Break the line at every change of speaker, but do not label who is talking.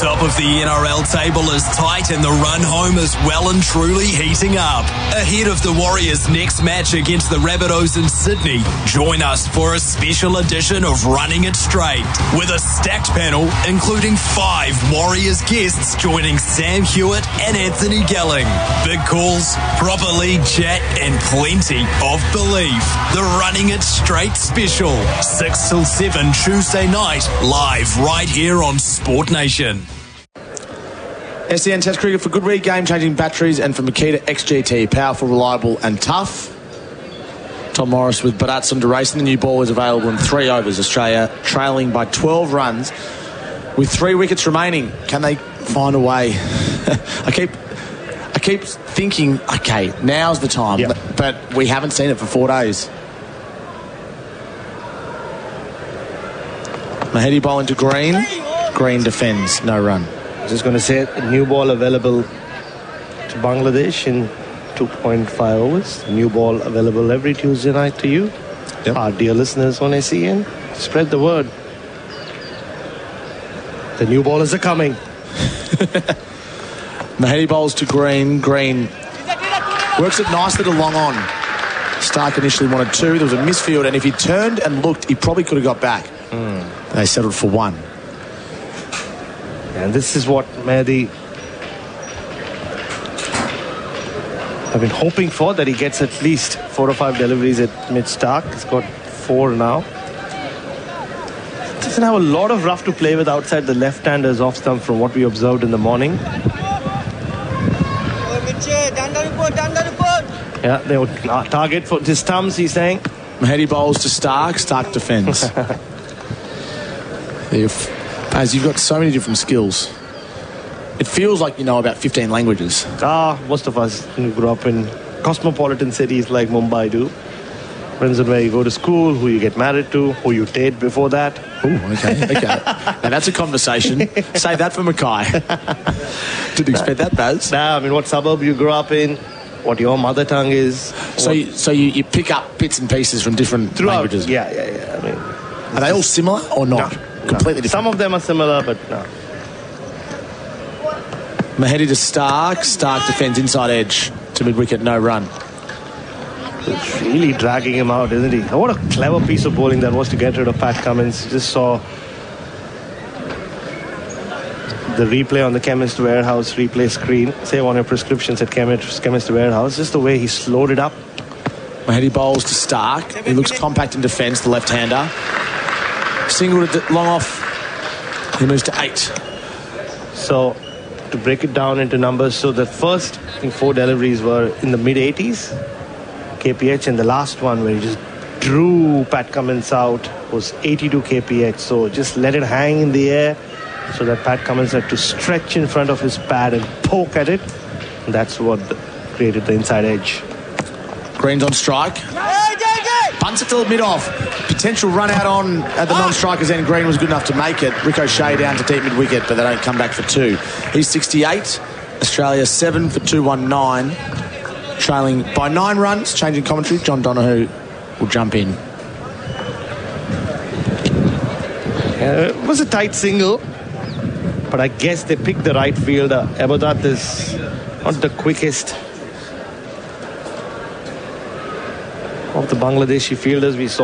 top of the NRL table is tight and the run home is well and truly heating up. Ahead of the Warriors' next match against the Rabbitohs in Sydney, join us for a special edition of Running It Straight with a stacked panel including 5 Warriors guests joining Sam Hewitt and Anthony Gelling. Big calls, proper league chat and plenty of belief. The Running It Straight special, 6 till 7 Tuesday night, live right here on Sport Nation.
SEN Test Cricket for Goodweed, game-changing batteries, and for Makita XGT, powerful, reliable and tough. Tom Morris with Baratsun to racing. The new ball is available in 3 overs. Australia trailing by 12 runs with 3 wickets remaining. Can they find a way? I keep thinking, okay, now's the time.
Yep.
But we haven't seen it for 4 days. Mahedi bowling to Green. Green defends, no run.
Just going to say a new ball available to Bangladesh in 2.5 overs. A new ball available every Tuesday night to you.
Yep.
Our dear listeners on SEN, spread the word. The new ball is a-coming.
Mahedi bowls to Green. Green works it nicely to long on. Stark initially wanted 2. There was a misfield, and if he turned and looked, he probably could have got back. They settled for 1.
And this is what Mahedi have been hoping for, that he gets at least 4 or 5 deliveries at mid-Stark. He's got 4 now. Doesn't have a lot of rough to play with outside the left-handers off stump from what we observed in the morning. Yeah, they would target for his stumps, he's saying.
Mahedi bowls to Stark. Stark defends. As you've got so many different skills, it feels like you know about 15 languages.
Most of us who grew up in cosmopolitan cities like Mumbai do. Depends on where you go to school, who you get married to, who you date before that.
Oh, okay. Now that's a conversation. Save that for Mackay. Didn't expect that, Baz.
Nah, I mean, what suburb you grew up in, what your mother tongue is.
So you pick up bits and pieces from different languages.
Yeah. I mean,
are they all similar or not?
No.
Completely different.
Some of them are similar, but no.
Mahedi to Stark. Stark defends inside edge to mid-wicket, no run.
It's really dragging him out, isn't he? What a clever piece of bowling that was to get rid of Pat Cummins. Just saw the replay on the Chemist Warehouse replay screen. Save on your prescriptions at Chemist Warehouse. Just the way he slowed it up.
Mahedi bowls to Stark. He looks compact in defence, the left-hander. Single to long off. He moves to 8.
So, to break it down into numbers, so the first, I think, 4 deliveries were in the mid-80s, kph, and the last one where he just drew Pat Cummins out was 82 kph. So just let it hang in the air so that Pat Cummins had to stretch in front of his pad and poke at it. And that's what created the inside edge.
Green's on strike. Punts it to mid-off. Potential run out on at the non-strikers end. Green was good enough to make it. Ricochet down to deep mid-wicket, but they don't come back for 2. He's 68. Australia 7 for 219. Trailing by 9 runs. Changing commentary. John Donoghue will jump in.
It was a tight single, but I guess they picked the right fielder. Abadat is not the quickest of the Bangladeshi fielders we saw.